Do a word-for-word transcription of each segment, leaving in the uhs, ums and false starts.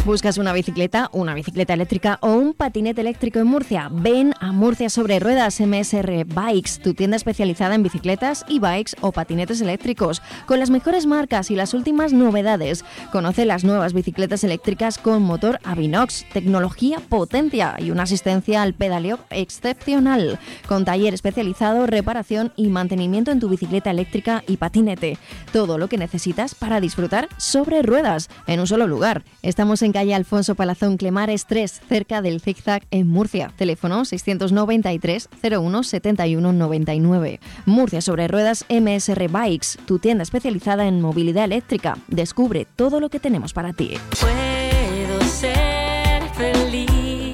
¿Buscas una bicicleta, una bicicleta eléctrica o un patinete eléctrico en Murcia? Ven a Murcia sobre Ruedas M S R Bikes, tu tienda especializada en bicicletas, e-bikes o patinetes eléctricos, con las mejores marcas y las últimas novedades. Conoce las nuevas bicicletas eléctricas con motor Avinox, tecnología potencia y una asistencia al pedaleo excepcional, con taller especializado, reparación y mantenimiento en tu bicicleta eléctrica y patinete. Todo lo que necesitas para disfrutar sobre ruedas en un solo lugar. Estamos en calle Alfonso Palazón Clemares tres, cerca del Zigzag en Murcia. Teléfono seiscientos noventa y tres cero uno setenta y uno noventa y nueve. Murcia sobre Ruedas M S R Bikes, tu tienda especializada en movilidad eléctrica. Descubre todo lo que tenemos para ti. Puedo ser feliz.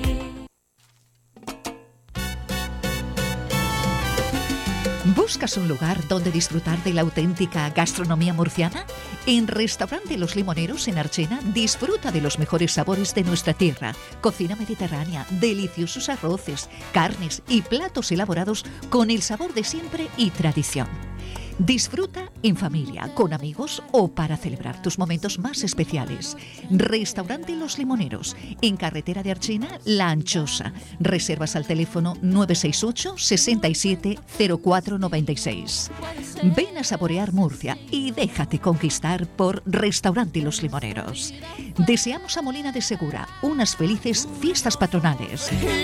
¿Buscas un lugar donde disfrutar de la auténtica gastronomía murciana? En Restaurante Los Limoneros en Archena disfruta de los mejores sabores de nuestra tierra. Cocina mediterránea, deliciosos arroces, carnes y platos elaborados con el sabor de siempre y tradición. Disfruta en familia, con amigos o para celebrar tus momentos más especiales. Restaurante Los Limoneros, en carretera de Archena, La Anchosa. Reservas al teléfono nueve seis ocho, sesenta y siete, cero cuatro noventa y seis. Ven a saborear Murcia y déjate conquistar por Restaurante Los Limoneros. Deseamos a Molina de Segura unas felices fiestas patronales.